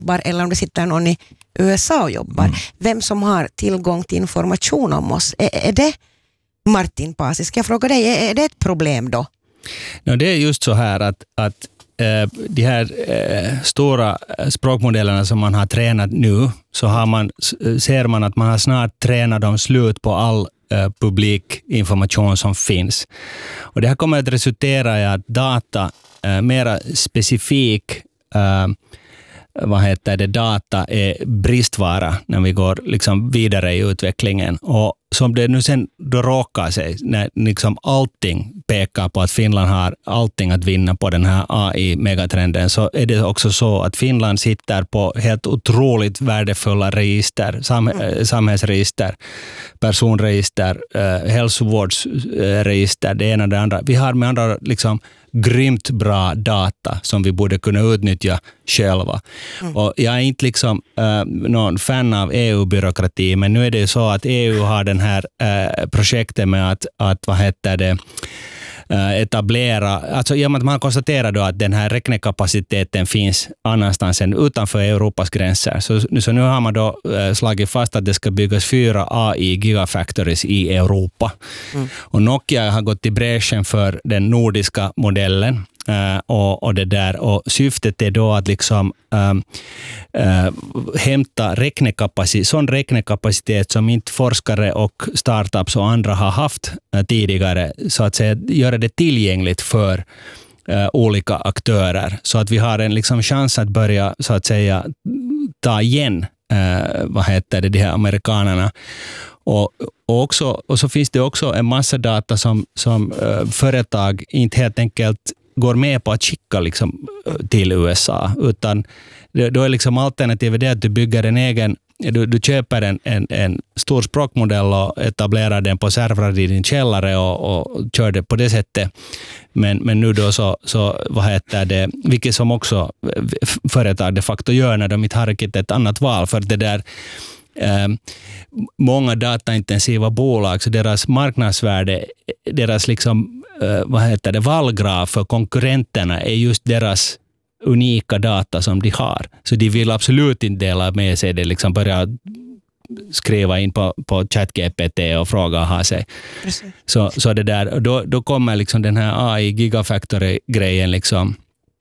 jobbar eller om det sitter någon i USA och jobbar. Vem som har tillgång till information om oss. Är det, Martin Paasi, ska jag fråga dig, är det ett problem då? No, det är just så här att de här stora språkmodellerna som man har tränat nu, så ser man att man har snart tränat dem slut på all publik information som finns. Och det här kommer att resultera i att data, mera specifik data är bristvara när vi går liksom vidare i utvecklingen. Och som det nu sen då råkar sig, när liksom allting pekar på att Finland har allting att vinna på den här AI-megatrenden, så är det också så att Finland sitter på helt otroligt värdefulla register, samhällsregister, personregister, hälsovårdsregister, det ena och det andra. Vi har med andra liksom grymt bra data som vi borde kunna utnyttja själva. Och jag är inte liksom någon fan av EU-byråkrati, men nu är det så att EU har den här projektet med att etablera, alltså i och med att man konstaterar då att den här räknekapaciteten finns annanstans än utanför Europas gränser. Så nu har man då slagit fast att det ska byggas 4 AI gigafactories i Europa. Och Nokia har gått i bräschen för den nordiska modellen. Och det där, och syftet är då att liksom hämta sån räknekapacitet som inte forskare och startups och andra har haft tidigare, så att säga göra det tillgängligt för olika aktörer, så att vi har en liksom chans att börja så att säga ta igen de här amerikanerna. Och så finns det också en massa data som företag inte helt enkelt går med på att skicka liksom till USA, utan då är liksom alternativet det att du bygger en egen, du köper en stor språkmodell och etablerar den på servrar i din källare och kör det på det sättet. Men nu då så vilket som också företag de facto gör när de inte har ett annat val, för det där många dataintensiva bolag, så deras marknadsvärde, deras liksom vallgraf för konkurrenterna är just deras unika data som de har. Så de vill absolut inte dela med sig det, liksom börja skriva in på ChatGPT och fråga och ha sig. Så det där, då kommer liksom den här AI Gigafactory-grejen liksom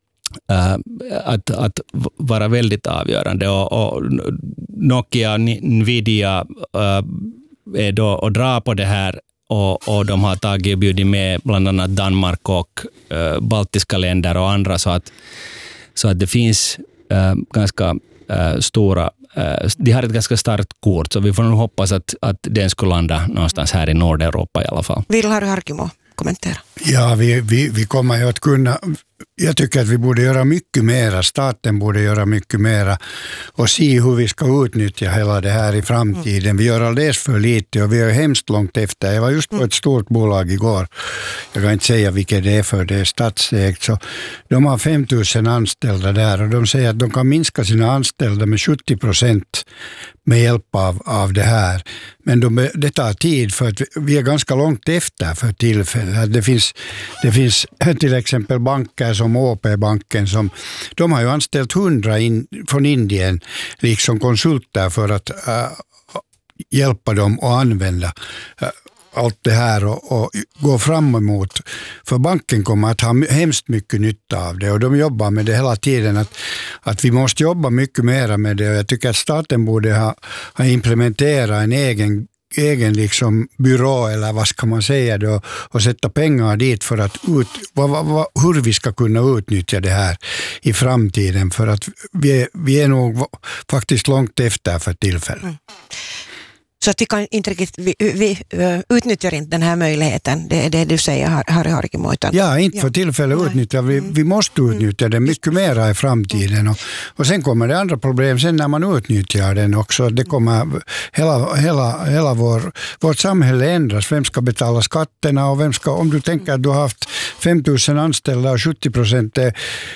att vara väldigt avgörande, och Nokia, Nvidia är då och drar på det här, och de har tagit och bjudit med bland annat Danmark och baltiska länder och andra, så att det finns ganska stora, de har ett ganska starkt kort, så vi får nog hoppas att den skulle landa någonstans här i Nordeuropa i alla fall. Vill Harry Harkimo kommentera? Ja, vi kommer ju att kunna, jag tycker att vi borde göra mycket mera, staten borde göra mycket mera och se hur vi ska utnyttja hela det här i framtiden. Vi gör alldeles för lite och vi är hemskt långt efter. Jag var just på ett stort bolag igår, jag kan inte säga vilket det är, för det är statsägt, så de har 5 000 anställda där, och de säger att de kan minska sina anställda med 70% med hjälp av det här. Men det tar tid, för att vi är ganska långt efter för tillfället. Det finns till exempel banker som OP-banken, som de har ju anställt 100 från Indien liksom konsulter för att hjälpa dem att använda allt det här och gå fram emot. För banken kommer att ha hemskt mycket nytta av det, och de jobbar med det hela tiden, att vi måste jobba mycket mer med det, och jag tycker att staten borde ha implementerat en egen liksom byrå, eller vad ska man säga då, och sätta pengar dit för att hur vi ska kunna utnyttja det här i framtiden, för att vi är nog faktiskt långt efter för tillfället. Så att vi kan inte riktigt, vi utnyttjar inte den här möjligheten, det är det du säger, Harry Harkimo. Ja, inte för tillfället utnyttja, vi måste utnyttja den mycket mer i framtiden, och sen kommer det andra problem sen när man utnyttjar den också. Det kommer hela vårt samhälle ändras. Vem ska betala skatterna, och om du tänker att du har haft 5 000 anställda och 70%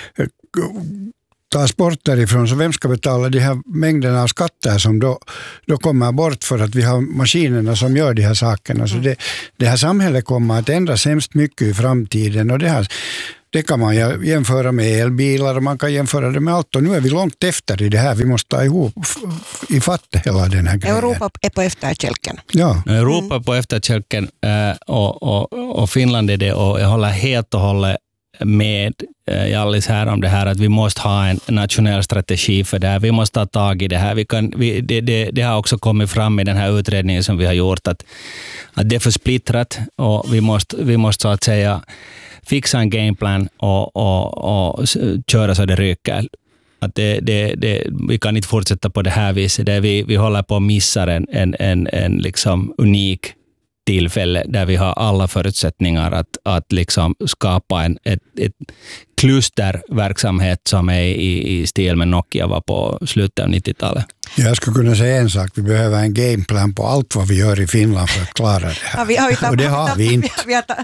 tas bort därifrån, så vem ska betala de här mängderna av skatter som då kommer bort, för att vi har maskinerna som gör de här sakerna. Så det här samhället kommer att ändras hemskt mycket i framtiden, och det Det kan man jämföra med elbilar och man kan jämföra det med allt. Och nu är vi långt efter i det här. Vi måste ta ihop i fatt hela den här grejen. Europa är på efterkälken. Ja. Europa är på efterkälken och Finland är det, och jag håller helt och hållet med Jallis här om det här att vi måste ha en nationell strategi för det här. Vi måste ta tag i det här. Det har också kommit fram i den här utredningen som vi har gjort att det är för splittrat och vi måste så att säga fixa en gameplan och köra så det ryker. Att vi kan inte fortsätta på det här viset. Vi håller på att missa en liksom unik tillfälle där vi har alla förutsättningar att liksom skapa ett klusterverksamhet som är i stil med Nokia var på slutet av 90-talet. Jag skulle kunna säga en sak. Vi behöver en gameplan på allt vad vi gör i Finland för att klara det här. Och det har vi inte.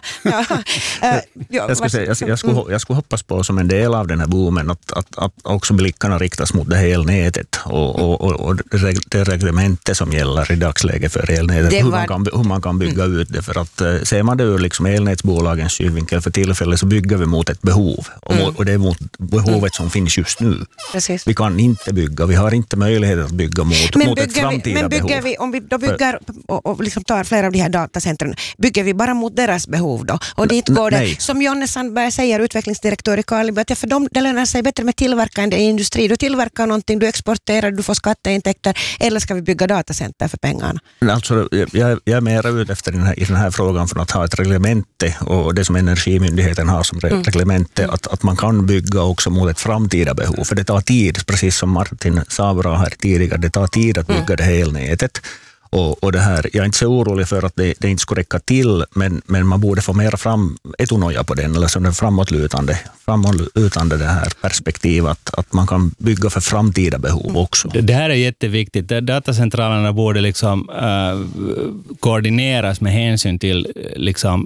Jag skulle hoppas på som en del av den här boomen att också blickarna riktas mot det här elnätet och det reglementet som gäller i dagsläget för elnätet. Hur man kan bygga ut det. För att ser man det ur liksom elnätsbolagens synvinkel för tillfället så bygger vi mot ett behov. Och det är mot behovet som finns just nu. Precis. Vi kan inte bygga, vi har inte möjlighet att bygga mot ett framtida behov. Om vi då bygger och liksom tar flera av de här datacentren, bygger vi bara mot deras behov då? Och dit går det, som Jonne Sandberg säger, utvecklingsdirektör i Karleby, att för dem det lönar sig bättre med tillverkande industri. Du tillverkar någonting, du exporterar, du får skatteintäkter, eller ska vi bygga datacenter för pengarna? Alltså, jag är mer ute efter i den här frågan för att ha ett reglemente, och det som Energimyndigheten har som reglemente, att man kan bygga också mot ett framtida behov. För det tar tid, precis som Martin sa bra här tidigare, det tar tid att bygga det här elnätet. Och det här, jag är inte så orolig för att det inte skulle räcka till, men man borde få mer etunoja på den, eller som den framåtlutande det här perspektivet att man kan bygga för framtida behov också. Det här är jätteviktigt. Datacentralerna borde liksom koordineras med hänsyn till liksom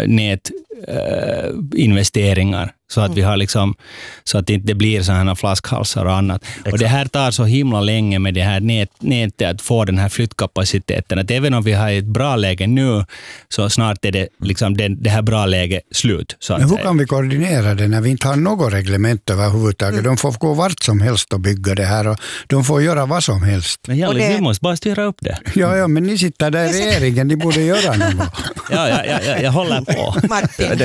nätinvesteringar. Så att vi har liksom, så att det inte blir sådana flaskhalsar och annat. Exakt. Och det här tar så himla länge med det här nätet att få den här flyttkapaciteten. Att även om vi har ett bra läge nu, så snart är det liksom det här bra läget slut. Så att men hur kan vi koordinera det när vi inte har något reglement överhuvudtaget? De får gå vart som helst och bygga det här, och de får göra vad som helst. Men vi måste bara styra upp det. Ja, men ni sitter där i regeringen, ni borde göra något. Jag håller på. Martin.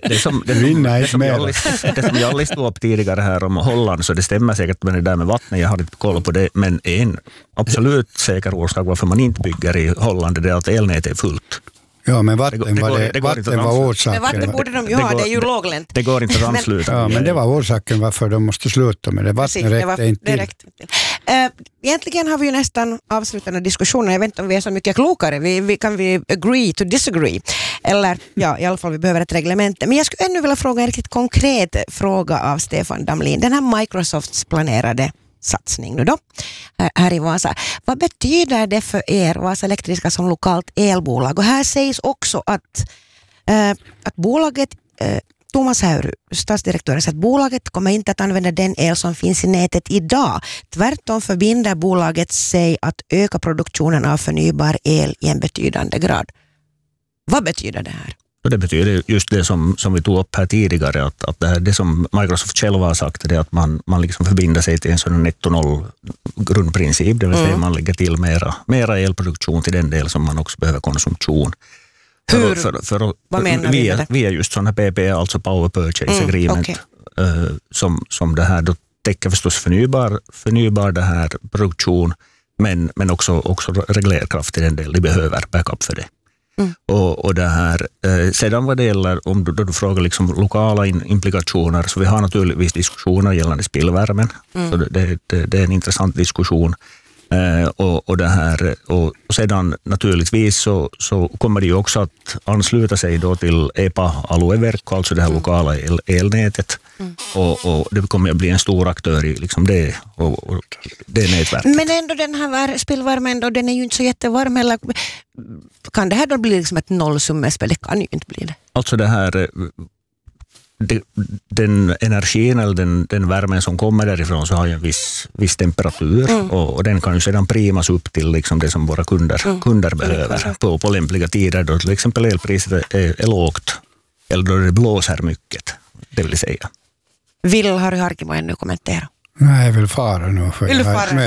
Det som jag listade upp tidigare här om Holland, så det stämmer säkert med det där med vattnet, jag har inte koll på det, men en absolut säker orsak varför man inte bygger i Holland är att elnätet är fullt. Ja, men vatten var orsaken. Men vatten borde de ju ha, det är ju låglänt. Det går inte att ansluta. Ja, men det var orsaken varför de måste sluta med det. Vatten räckte inte till. Egentligen har vi ju nästan avslutande diskussioner. Jag vet inte om vi är så mycket klokare. Vi kan agree to disagree. Eller ja, i alla fall vi behöver ett reglement. Men jag skulle ännu vilja fråga en riktigt konkret fråga av Stefan Damlin. Den här Microsofts planerade satsning nu då, här i Vasa. Vad betyder det för er, Vasa Elektriska, som lokalt elbolag? Och här sägs också att bolaget, Thomas Häyry, statsdirektören, säger att bolaget kommer inte att använda den el som finns i nätet idag. Tvärtom förbinder bolaget sig att öka produktionen av förnybar el i en betydande grad. Vad betyder det här? Och det betyder just det som vi tog upp här tidigare, att det som Microsoft själva har sagt är att man liksom förbinder sig till en sån netto-noll grundprincip, det vill säga man lägger till mera elproduktion till den del som man också behöver konsumtion. Vad menar du med det? Via just sådana PPA, alltså Power Purchase Agreement, som det här då täcker förstås förnybar det här produktion, men också reglerkraft till den del de behöver backup för det. Och det här, sedan vad det gäller, om du frågar liksom lokala implikationer, så vi har naturligtvis diskussioner gällande spillvärmen. Så det är en intressant diskussion. Och det här, och sedan naturligtvis så kommer det ju också att ansluta sig då till EPA-alueverk, alltså det här lokala elnätet. Och det kommer att bli en stor aktör i liksom det och det nätverket. Men ändå den här spillvärmen då, den är ju inte så jättevarm, eller kan det här då bli liksom ett nollsummespel? Det kan ju inte bli det. Alltså det här, den energin eller den värmen som kommer därifrån, så har ju en viss temperatur och den kan ju sedan primas upp till liksom det som våra kunder behöver på lämpliga tider då till exempel elpriset är lågt eller då det blåser mycket. det vill säga. Vill Harry Harkimo ännu kommentera? Nej, jag vill fara nu. Vill du fara?